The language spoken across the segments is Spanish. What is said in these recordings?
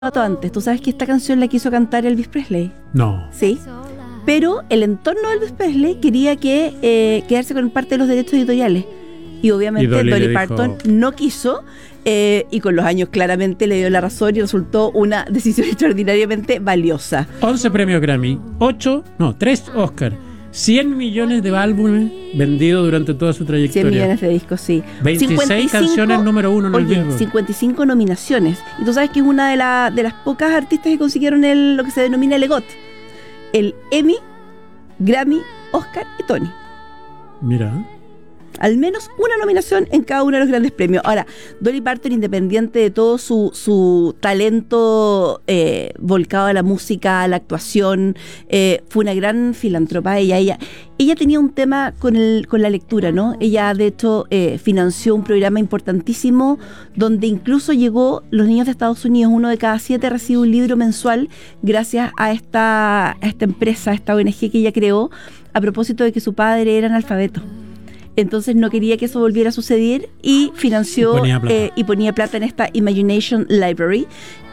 dato antes. ¿Tú sabes que esta canción la quiso cantar Elvis Presley? No. Sí. Pero el entorno de Elvis Presley quería que quedarse con parte de los derechos editoriales. Y obviamente Dolly Parton no quiso. Y con los años claramente le dio la razón y resultó una decisión extraordinariamente valiosa. 11 premios Grammy, 3 Oscar, 100 millones de álbumes vendidos durante toda su trayectoria. 100 millones de discos, sí. 26 canciones número 1 en el Billboard. 55 nominaciones. Y tú sabes que es una de las pocas artistas que consiguieron lo que se denomina el EGOT. El Emmy, Grammy, Oscar y Tony. Mira. Al menos una nominación en cada uno de los grandes premios. Ahora, Dolly Parton, independiente de todo su talento volcado a la música, a la actuación, fue una gran filántropa. Ella tenía un tema con la lectura, ¿no? Ella, de hecho, financió un programa importantísimo donde incluso llegó los niños de Estados Unidos, 1 de cada 7 recibe un libro mensual gracias a esta empresa, a esta ONG que ella creó, a propósito de que su padre era analfabeto. Entonces no quería que eso volviera a suceder y financió y ponía plata en esta Imagination Library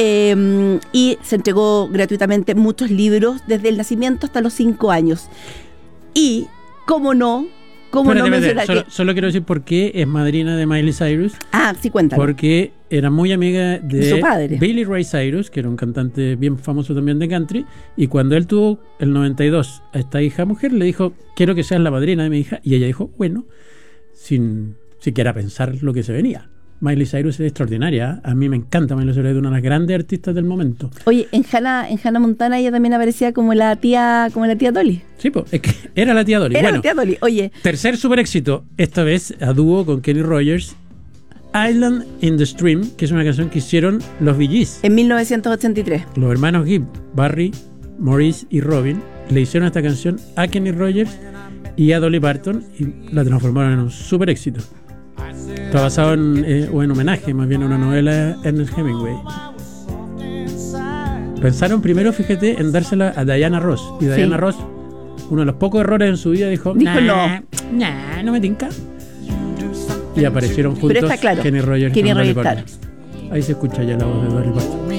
y se entregó gratuitamente muchos libros desde el nacimiento hasta los 5 años. Y, ¿cómo no mencionar que... Solo quiero decir por qué es madrina de Miley Cyrus. Ah, sí, cuéntame. Porque era muy amiga de su padre, Billy Ray Cyrus, que era un cantante bien famoso también de country, y cuando él tuvo el 92 a esta hija mujer, le dijo, quiero que seas la madrina de mi hija, y ella dijo, bueno, sin siquiera pensar lo que se venía. Miley Cyrus es extraordinaria, a mí me encanta Miley Cyrus, es una de las grandes artistas del momento. Oye, en Hannah Montana ella también aparecía como la tía Dolly. Sí, pues, es que era la tía Dolly. La tía Dolly, oye. Tercer super éxito, esta vez a dúo con Kenny Rogers, Island in the Stream, que es una canción que hicieron los Bee Gees. En 1983. Los hermanos Gibb, Barry, Maurice y Robin, le hicieron esta canción a Kenny Rogers y a Dolly Parton y la transformaron en un super éxito. Está basado en homenaje, más bien a una novela de Ernest Hemingway. Pensaron primero, fíjate, en dársela a Diana Ross. Y Diana Ross, uno de los pocos errores en su vida, dijo no me tinca. Y aparecieron juntos Kenny Rogers y Dolly Parton. Ahí se escucha ya la voz de Dolly Parton.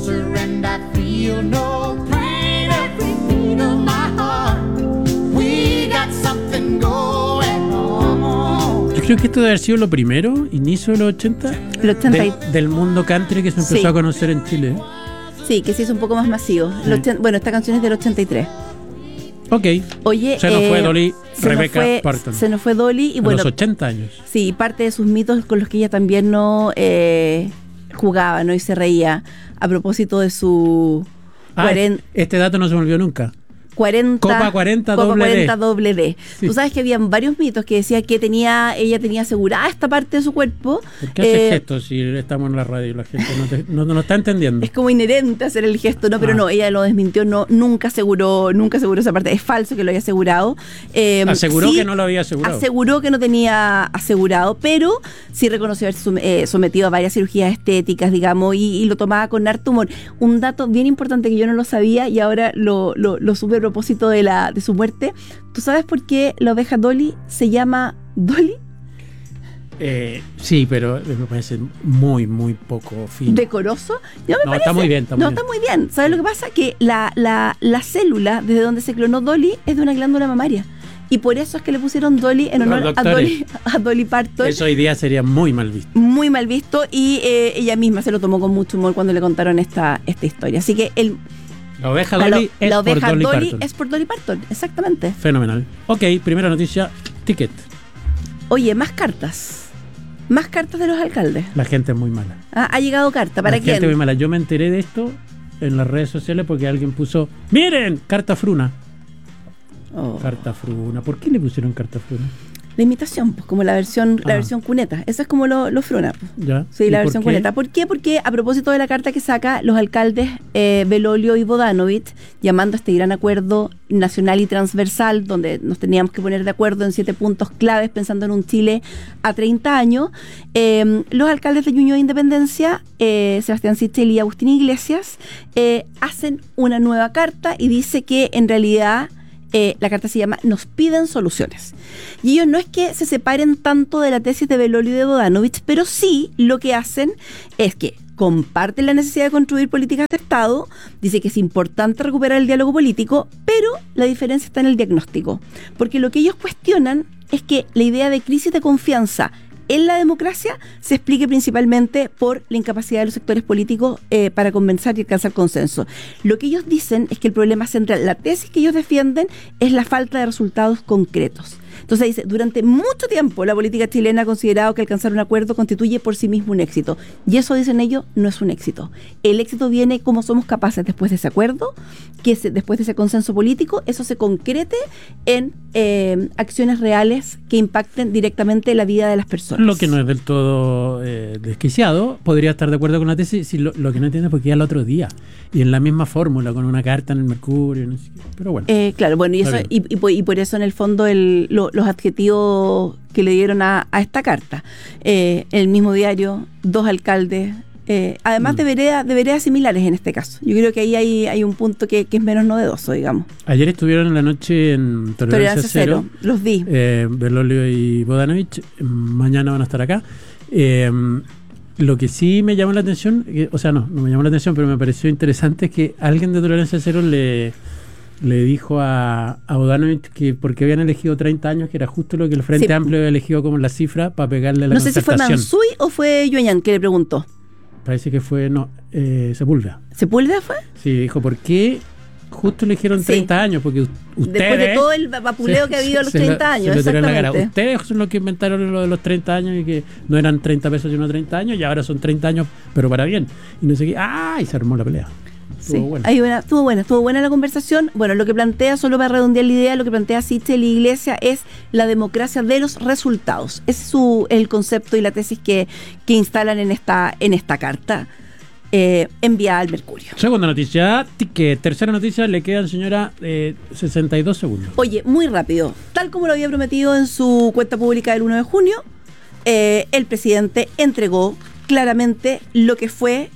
Yo creo que esto debe haber sido lo primero, inicio de los 80, del mundo country que se empezó a conocer en Chile. Sí, que sí es un poco más masivo. Bueno, esta canción es del 83. Ok. Oye, se nos fue Dolly, Rebecca Parton. Se nos fue Dolly y a los 80 años. Sí, parte de sus mitos con los que ella también no jugaba, ¿no? Y se reía a propósito de su... Este dato no se me olvidó nunca. Copa 40 doble D. Sí. Tú sabes que habían varios mitos que decía que ella tenía asegurada esta parte de su cuerpo. ¿Por qué haces gestos si estamos en la radio y la gente no lo está entendiendo? Es como inherente hacer el gesto, ¿no? Pero no, ella lo desmintió, nunca aseguró esa parte. Es falso que lo haya asegurado. Aseguró que no lo había asegurado. Aseguró que no tenía asegurado, pero sí reconoció haber sometido a varias cirugías estéticas, digamos, y lo tomaba con harto humor. Un dato bien importante que yo no lo sabía y ahora lo supe a propósito de su muerte. ¿Tú sabes por qué la oveja Dolly se llama Dolly? Sí, pero me parece muy, muy poco fino. ¿Decoroso? No, está muy bien. Está muy bien. ¿Sabes lo que pasa? Que la célula desde donde se clonó Dolly es de una glándula mamaria. Y por eso es que le pusieron Dolly en honor a Dolly Parton. Eso hoy día sería muy mal visto. Muy mal visto y ella misma se lo tomó con mucho humor cuando le contaron esta historia. Así que la oveja Dolly es por Dolly Parton, exactamente. Fenomenal. Ok, primera noticia, Ticket. Oye, más cartas de los alcaldes. La gente es muy mala. Ha llegado carta, ¿para quién? La gente es muy mala. Yo me enteré de esto en las redes sociales porque alguien puso, ¡miren! Carta Fruna. Carta Fruna. ¿Por qué le pusieron Carta Fruna? La imitación, pues como la versión cuneta. Eso es como lo fruna. Pues. Ya. Sí, la versión cuneta. ¿Por qué? Porque a propósito de la carta que saca los alcaldes Belolio y Bodanovich, llamando a este gran acuerdo nacional y transversal, donde nos teníamos que poner de acuerdo en 7 puntos claves, pensando en un Chile a 30 años, los alcaldes de Ñuñoa e Independencia, Sebastián Sichel y Agustín Iglesias, hacen una nueva carta y dice que en realidad la carta se llama Nos piden soluciones. Y ellos no es que se separen tanto de la tesis de Belolio y de Bodanovich, pero sí lo que hacen es que comparte la necesidad de construir políticas de Estado, dice que es importante recuperar el diálogo político, pero la diferencia está en el diagnóstico. Porque lo que ellos cuestionan es que la idea de crisis de confianza en la democracia se explique principalmente por la incapacidad de los sectores políticos para convencer y alcanzar consenso. Lo que ellos dicen es que el problema central, la tesis que ellos defienden, es la falta de resultados concretos. Entonces dice, durante mucho tiempo la política chilena ha considerado que alcanzar un acuerdo constituye por sí mismo un éxito. Y eso, dicen ellos, no es un éxito. El éxito viene cómo somos capaces después de ese acuerdo, después de ese consenso político, eso se concrete en acciones reales que impacten directamente la vida de las personas. Lo que no es del todo desquiciado. Podría estar de acuerdo con la tesis, si lo que no entiende es porque ya el otro día, y en la misma fórmula, con una carta en el Mercurio, no sé qué. Pero bueno. Claro, bueno, y por eso en el fondo los adjetivos que le dieron a esta carta. El mismo diario, 2 alcaldes, además de veredas similares en este caso. Yo creo que ahí hay un punto que es menos novedoso, digamos. Ayer estuvieron en la noche en Tolerancia Cero. Los vi. Bergoglio y Bodanovich. Mañana van a estar acá. Lo que sí me llamó la atención, no me llamó la atención, pero me pareció interesante, es que alguien de Tolerancia Cero le dijo a Bodanovich que porque habían elegido 30 años, que era justo lo que el Frente Amplio había elegido como la cifra para pegarle a la concertación. No sé si fue Mansuy o fue Yueñán que le preguntó. Parece que fue, Sepúlveda. ¿Sepúlveda fue? Sí, dijo, ¿por qué justo eligieron 30 años? Porque ustedes... Después de todo el vapuleo que ha habido a los 30 años, exactamente. Ustedes son los que inventaron lo de los 30 años y que no eran 30 pesos sino 30 años, y ahora son 30 años, pero para bien. Y no sé qué. Y se armó la pelea. Estuvo buena la conversación. Bueno, lo que plantea, solo para redondear la idea, lo que plantea Sichel y Iglesia es la democracia de los resultados. Ese es el concepto y la tesis que instalan en esta carta enviada al Mercurio. Segunda noticia, tercera noticia, le quedan, señora, 62 segundos. Oye, muy rápido. Tal como lo había prometido en su cuenta pública del 1 de junio, el presidente entregó claramente lo que fue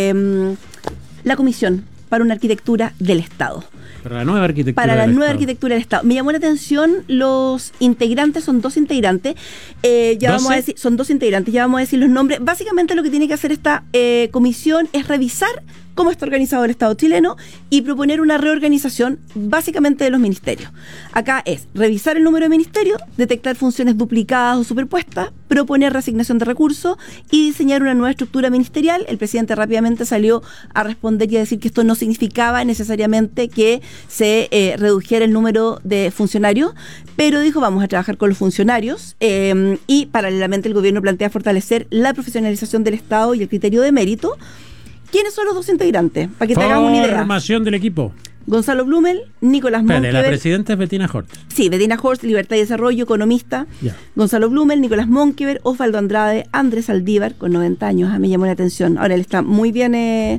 la Comisión para una arquitectura del Estado. Para la nueva arquitectura Para la nueva arquitectura del Estado. Me llamó la atención los integrantes, son 2 integrantes. Vamos a decir, son 2 integrantes, ya vamos a decir los nombres. Básicamente lo que tiene que hacer esta comisión es revisar cómo está organizado el Estado chileno y proponer una reorganización básicamente de los ministerios. Acá es revisar el número de ministerios, detectar funciones duplicadas o superpuestas, proponer reasignación de recursos y diseñar una nueva estructura ministerial. El presidente rápidamente salió a responder y a decir que esto no significaba necesariamente que se redujera el número de funcionarios, pero dijo vamos a trabajar con los funcionarios y paralelamente el gobierno plantea fortalecer la profesionalización del Estado y el criterio de mérito. ¿Quiénes son los 2 integrantes? Para que te hagas una idea. Formación del equipo. Gonzalo Blumel, Nicolás Monkever. La presidenta es Bettina Horst. Sí, Bettina Horst, Libertad y Desarrollo, economista. Yeah. Gonzalo Blumel, Nicolás Monkever, Osvaldo Andrade, Andrés Aldívar, con 90 años. Me llamó la atención. Ahora él está muy bien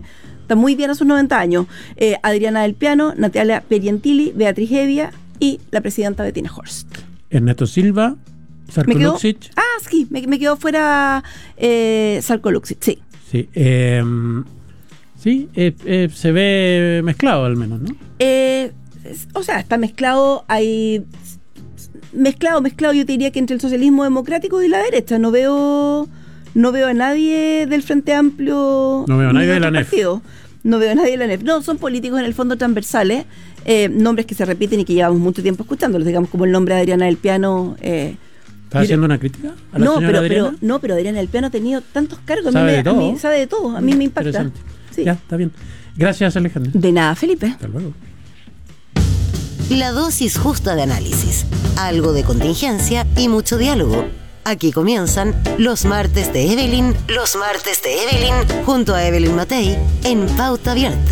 a sus 90 años. Adriana del Piano, Natalia Perientili, Beatriz Evia y la presidenta Bettina Horst. Ernesto Silva, Sarko Luksic. Sí, me quedó fuera Sarko Luksic, sí. Sí, se ve mezclado al menos, ¿no? Está mezclado, mezclado, yo te diría que entre el socialismo democrático y la derecha. No veo a nadie del Frente Amplio. No veo a nadie de la NEF. No veo a nadie de la NEF. No, son políticos en el fondo transversales, nombres que se repiten y que llevamos mucho tiempo escuchándolos, digamos como el nombre de Adriana del Piano. ¿Estás haciendo una crítica a la señora Adriana? Pero Adriana del Piano ha tenido tantos cargos. Sabe de todo. A mí me impacta. Sí. Ya, está bien. Gracias, Alejandra. De nada, Felipe. Hasta luego. La dosis justa de análisis, algo de contingencia y mucho diálogo. Aquí comienzan los martes de Evelyn, junto a Evelyn Matei, en Pauta Abierta.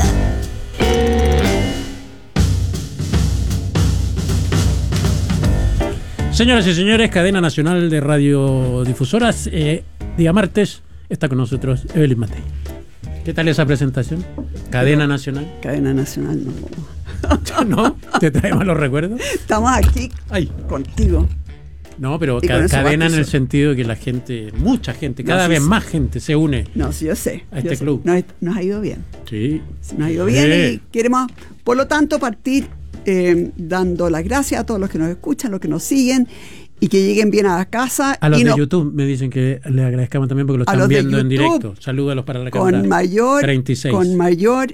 Señoras y señores, cadena nacional de radiodifusoras, día martes, está con nosotros Evelyn Matei. ¿Qué tal esa presentación? ¿Cadena nacional? Cadena nacional, no. ¿No? ¿Te trae malos recuerdos? Estamos aquí contigo. No, pero cadena en el sentido de que la gente, mucha gente, cada vez más gente se une. No, sí, yo sé. A este club. Nos ha ido bien. Sí. Nos ha ido bien y queremos, por lo tanto, partir dando las gracias a todos los que nos escuchan, los que nos siguen y que lleguen bien a la casa. A los y de YouTube me dicen que les agradezcamos también porque lo están viendo en directo. Salúdalos para la cámara con mayor 36. Con mayor